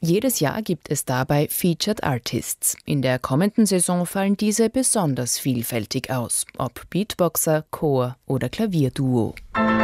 Jedes Jahr gibt es dabei Featured Artists. In der kommenden Saison fallen diese besonders vielfältig aus, ob Beatboxer, Chor oder Klavierduo.